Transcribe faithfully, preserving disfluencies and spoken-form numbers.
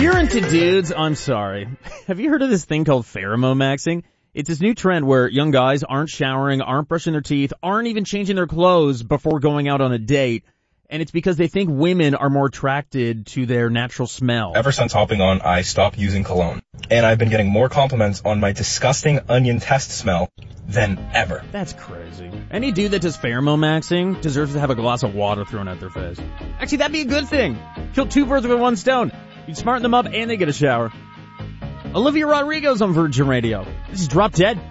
you're into dudes, I'm sorry. Have you heard of this thing called pheromone maxing? It's this new trend where young guys aren't showering, aren't brushing their teeth, aren't even changing their clothes before going out on a date. And it's because they think women are more attracted to their natural smell. Ever since hopping on, I stopped using cologne. And I've been getting more compliments on my disgusting onion test smell than ever. That's crazy. Any dude that does pheromone maxing deserves to have a glass of water thrown at their face. Actually, that'd be a good thing. Kill two birds with one stone. You smarten them up and they get a shower. Olivia Rodrigo's on Virgin Radio. This is Drop Dead.